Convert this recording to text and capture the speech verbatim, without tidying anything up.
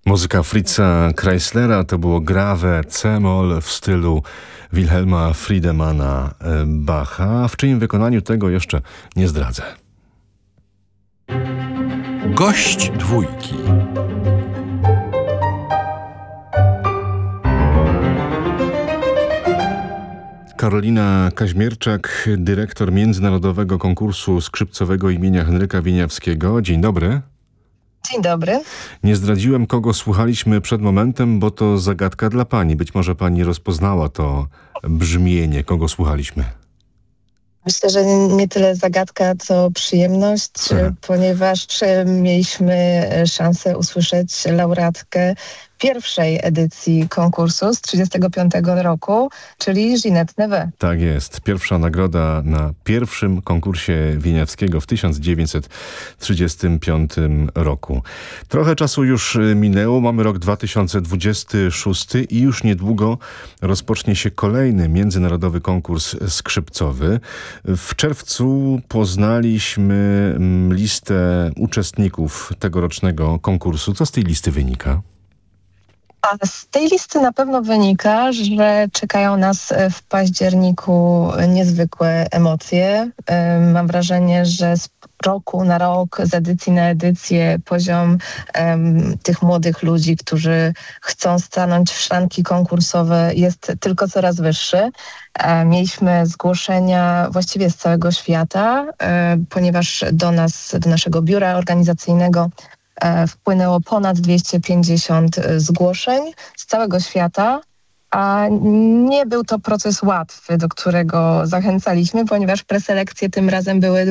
Muzyka Fritza Kreislera to było Grave C-moll w stylu Wilhelma Friedemana Bacha. W czyim wykonaniu tego jeszcze nie zdradzę. Gość dwójki. Karolina Kaźmierczak, dyrektor Międzynarodowego Konkursu Skrzypcowego imienia Henryka Wieniawskiego. Dzień dobry. Dzień dobry. Nie zdradziłem, kogo słuchaliśmy przed momentem, bo to zagadka dla pani. Być może pani rozpoznała to brzmienie, kogo słuchaliśmy. Myślę, że nie tyle zagadka, co przyjemność, Co? ponieważ mieliśmy szansę usłyszeć laureatkę pierwszej edycji konkursu z trzydziestego piątego roku, czyli Ginette Neveu. Tak jest. Pierwsza nagroda na pierwszym konkursie Wieniawskiego w tysiąc dziewięćset trzydziestym piątym roku. Trochę czasu już minęło, mamy rok dwa tysiące dwudziesty szósty i już niedługo rozpocznie się kolejny międzynarodowy konkurs skrzypcowy. W czerwcu poznaliśmy listę uczestników tegorocznego konkursu. Co z tej listy wynika? A z tej listy na pewno wynika, że czekają nas w październiku niezwykłe emocje. Mam wrażenie, że z roku na rok, z edycji na edycję poziom um, tych młodych ludzi, którzy chcą stanąć w szranki konkursowe, jest tylko coraz wyższy. E, mieliśmy zgłoszenia właściwie z całego świata, e, ponieważ do nas, do naszego biura organizacyjnego wpłynęło ponad dwieście pięćdziesiąt zgłoszeń z całego świata, a nie był to proces łatwy, do którego zachęcaliśmy, ponieważ preselekcje tym razem były